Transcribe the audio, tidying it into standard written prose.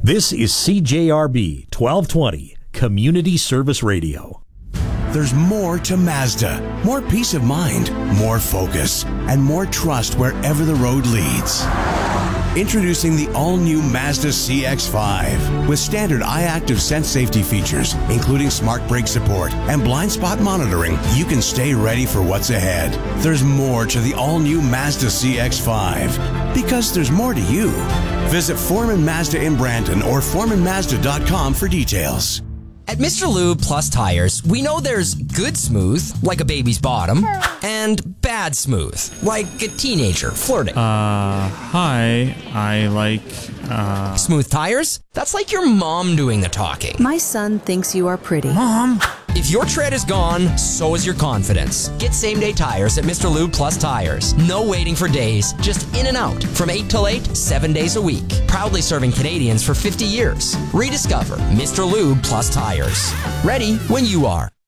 This is CJRB 1220, Community Service Radio. There's more to Mazda. More peace of mind, more focus, and more trust wherever the road leads. Introducing the all-new Mazda CX-5 with standard iActive Sense safety features, including smart brake support and blind spot monitoring. You can stay ready for what's ahead. There's more to the all-new Mazda CX-5 because there's more to you. Visit Foreman Mazda in Brandon or foremanmazda.com for details. At Mr. Lube Plus Tires, we know there's good smooth, like a baby's bottom, and bad smooth, like a teenager flirting. Hi, I like, Smooth tires? That's like your mom doing the talking. My son thinks you are pretty. Mom! If your tread is gone, so is your confidence. Get same-day tires at Mr. Lube Plus Tires. No waiting for days, just in and out. From 8 till 8, 7 days a week. Proudly serving Canadians for 50 years. Rediscover Mr. Lube Plus Tires. Ready when you are.